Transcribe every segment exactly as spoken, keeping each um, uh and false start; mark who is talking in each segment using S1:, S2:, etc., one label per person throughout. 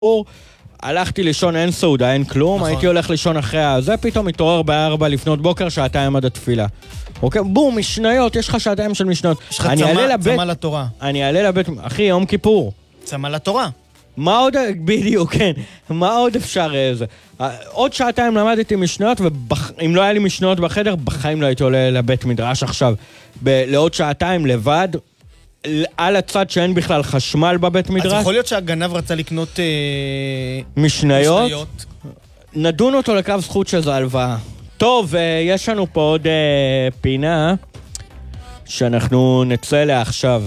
S1: כיפור, הלכתי לישון, אין סעודה, אין כלום, נכון. הייתי הולך לישון אחרי הזה, פתאום מתעורר בארבע לפנות בוקר, שעתיים עד התפילה. אוקיי, בום, משניות, יש לך שעתיים של משניות.
S2: יש לך צמא, צמא לתורה.
S1: אני אעלה לבית, אחי, יום כיפור.
S2: צמא לתורה.
S1: מה עוד, בדיוק, כן, מה עוד אפשר איזה? עוד שעתיים למדתי משניות, ואם לא היה לי משניות בחדר, בחיים לא הייתי עולה לבית מדרש עכשיו. ב- לעוד שעתיים לבד, על הצד שאין בכלל חשמל בבית מדרש.
S2: אז יכול להיות שהגנב רצה לקנות אה...
S1: משניות?
S2: משניות.
S1: נדון אותו לקו זכות שזו הלוואה. טוב, יש לנו פה עוד אה, פינה שאנחנו נצא לה עכשיו.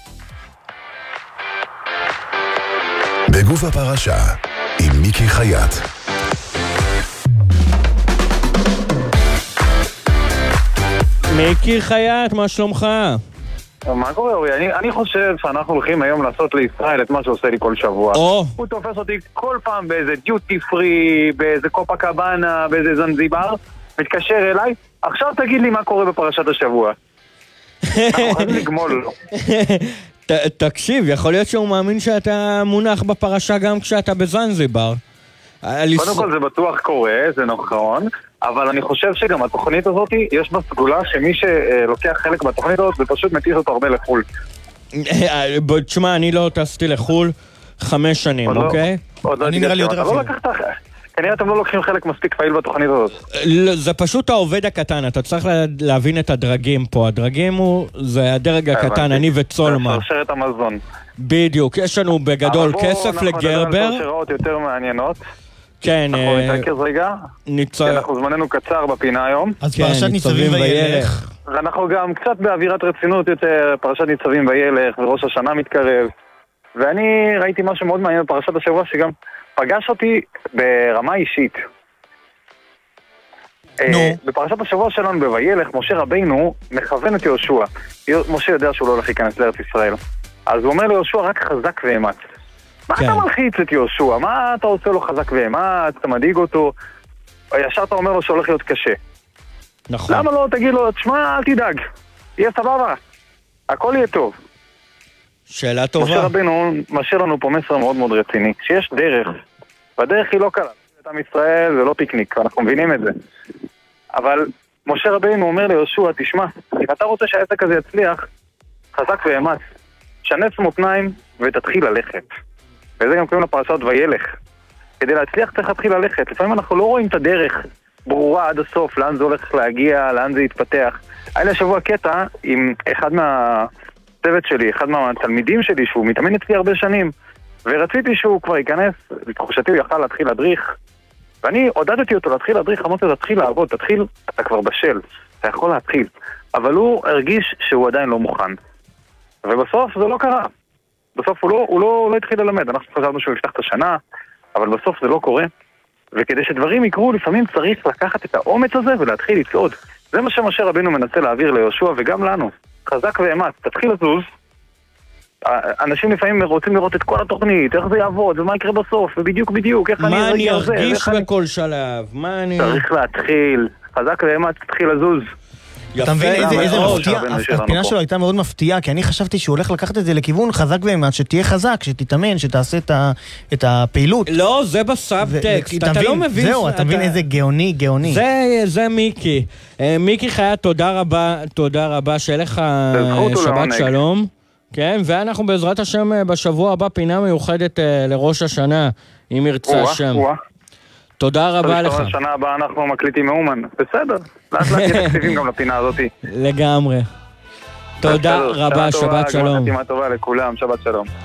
S3: בגוף הפרשה, עם מיקי חייט.
S1: מיקי חייט, מה שלומך?
S4: מה קורה אורי? אני, אני חושב שאנחנו הולכים היום לעשות לישראל את מה שעושה לי כל שבוע.
S1: Oh.
S4: הוא תופס אותי כל פעם באיזה דיוטי פרי, באיזה קופה קבאנה, באיזה זנזיבר, מתקשר אליי, עכשיו תגיד לי מה קורה בפרשת השבוע. אנחנו חייבים לגמול לו.
S1: ת, תקשיב, יכול להיות שהוא מאמין שאתה מונח בפרשה גם כשאתה בזנזיבר.
S4: קודם כל זה בטוח קורה, זה נכון, אבל אני חושב שגם התוכנית הזאת, יש בה סגולה שמי שלוקח חלק בתוכנית הזאת, זה פשוט מטיס אותו הרבה לחול.
S1: תשמע, אני לא טסתי לחול חמש שנים, אוקיי?
S2: אני נראה לי יותר אפילו.
S4: כנראה אתם לא לוקחים חלק מספיק פעיל בתוכנית הזאת.
S1: זה פשוט העובד הקטן, אתה צריך להבין את הדרגים פה. הדרגים הוא, זה הדרג הקטן, אני וצולמה.
S4: זה שרשרת המזון.
S1: בדיוק, יש לנו בגדול כסף לגרבר.
S4: אבל בואו אנחנו נדבר על שרשרות יותר מעניינות.
S1: כן.
S4: אנחנו נתעקז רגע. אנחנו זמננו קצר בפינה היום.
S2: אז פרשת ניצבים וילך.
S4: ואנחנו גם קצת באווירת רצינות יותר, פרשת ניצבים וילך, וראש השנה מתקרב. ואני ראיתי משהו מאוד מעניין בפרשת השבוע שגם פגש אותי ברמה אישית.
S2: נו.
S4: בפרשת השבוע שלנו בוילך, משה רבינו מכוון את יהושע. משה יודע שהוא לא הולך להיכנס לארץ ישראל. אז הוא אומר ליהושע רק חזק ואמץ. מה אתה מלחיץ את יהושע? מה אתה עושה לו חזק ואמץ? אתה מדאיג אותו? ישר אתה אומר לו שהולך להיות קשה.
S1: נכון.
S4: למה לא תגיד לו, תשמע, אל תדאג. יהיה סבבה. הכל יהיה טוב.
S1: שאלה טובה.
S4: משה רבינו משאיר לנו פה מסר מאוד מאוד רציני. שיש דרך, והדרך היא לא קלה. את עם ישראל זה לא פיקניק, אנחנו מבינים את זה. אבל משה רבינו אומר ליהושע, תשמע, אם אתה רוצה שהעסק הזה יצליח, חזק ואמץ, שנץ מותניים ותתחיל ללכת. וזה גם קוראים לפרשת וילך. כדי להצליח צריך להתחיל ללכת. לפעמים אנחנו לא רואים את הדרך ברורה עד הסוף, לאן זה הולך להגיע, לאן זה יתפתח. היה לי השבוע קטע עם אחד מהצוות שלי, אחד מהתלמידים שלי, שהוא מתאמן אצלי הרבה שנים, ורציתי שהוא כבר ייכנס, לתחושתי הוא יכל להתחיל להדריך, ואני עודדתי אותו להתחיל להדריך, אמרתי לו, תתחיל לעבוד, תתחיל, אתה כבר בשל, אתה יכול להתחיל. אבל הוא הרגיש שהוא עדיין לא מוכן. ובסוף זה לא קרה. בסוף הוא לא, הוא לא, הוא לא התחיל ללמד. אנחנו חשבנו שהוא יפתח את השנה, אבל בסוף זה לא קורה. וכדי שדברים יקרו, לפעמים צריך לקחת את האומץ הזה ולהתחיל לצעוד. זה מה שמשה רבינו מנסה להעביר ליהושע וגם לנו. חזק ואמץ, תתחיל לזוז. אנשים לפעמים רוצים לראות את כל התוכנית, איך זה יעבוד, ומה יקרה בסוף, ובדיוק בדיוק, איך אני...
S1: מה אני ארגיש בכל שלב? מה אני...
S4: צריך להתחיל. חזק ואמץ, תתחיל לזוז.
S2: אתה מבין איזה מפתיע? הפינה שלו הייתה מאוד מפתיעה, כי אני חשבתי שהוא הולך לקחת את זה לכיוון חזק ואמץ, שתהיה חזק, שתתאמן, שתעשה את הפעילות.
S1: לא, זה בסאבטקסט, אתה לא מבין...
S2: זהו, אתה מבין איזה גאוני, גאוני.
S1: זה מיקי. מיקי חייט, תודה רבה, תודה רבה, שיהיה לך שבת שלום. כן, ואנחנו בעזרת השם בשבוע הבא פינה מיוחדת לראש השנה, אם ירצה השם. תודה רבה לך.
S4: השנה הבאה אנחנו מקליטים מאומן. בסדר. לאט לאט יהיה תקציבים גם לפינה הזאת.
S1: לגמרי. תודה רבה, שבת שלום.
S4: חתימה טובה לכולם, שבת שלום.